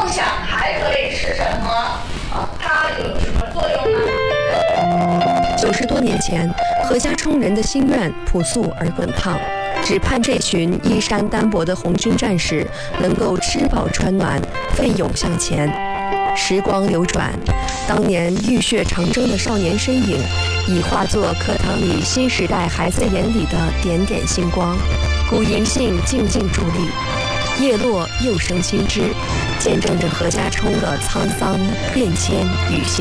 梦想还可以是什么？它有什么作用呢 ？90多年前，何家冲人的心愿朴素而滚烫，只盼这群衣衫单薄的红军战士能够吃饱穿暖，奋勇向前。时光流转，当年浴血长征的少年身影，已化作课堂里新时代孩子眼里的点点星光。古银杏静静伫立，叶落又生新枝，见证着何家冲的沧桑变迁与新。